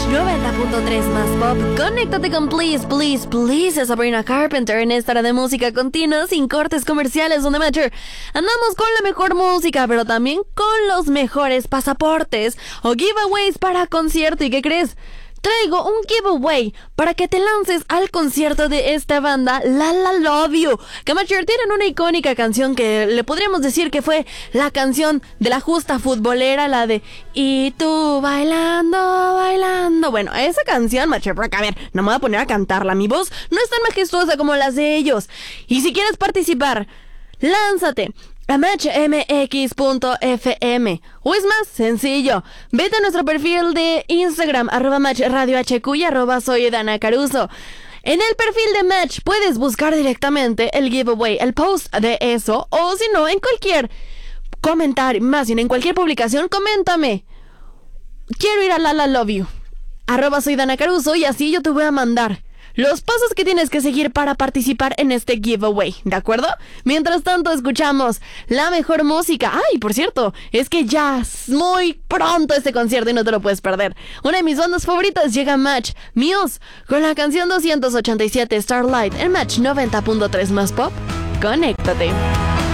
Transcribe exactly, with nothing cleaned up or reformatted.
noventa punto tres más pop. Conéctate con Please, Please, Please de Sabrina Carpenter en esta hora de música continua sin cortes comerciales donde Matcher andamos con la mejor música, pero también con los mejores pasaportes o giveaways para concierto. ¿Y qué crees? Traigo un giveaway para que te lances al concierto de esta banda, La La Love You. Que Matcher tienen una icónica canción que le podríamos decir que fue la canción de la justa futbolera, la de Y tú bailando, bailando. Bueno, esa canción, Matcher, porque a ver, no me voy a poner a cantarla. Mi voz no es tan majestuosa como las de ellos. Y si quieres participar, lánzate a match m x punto f m. O es más sencillo, vete a nuestro perfil de Instagram, arroba Match Radio H Q y arroba soy Dana Caruso. En el perfil de Match puedes buscar directamente el giveaway, el post de eso, o si no, en cualquier comentario, más bien en cualquier publicación, coméntame: quiero ir a La La Love You, arroba soy Dana Caruso, y así yo te voy a mandar los pasos que tienes que seguir para participar en este giveaway, ¿de acuerdo? Mientras tanto, escuchamos la mejor música. Ay, por cierto, es que ya es muy pronto este concierto y no te lo puedes perder. Una de mis bandas favoritas llega a Match, Muse, con la canción doscientos ochenta y siete Starlight en Match noventa punto tres más pop. Conéctate.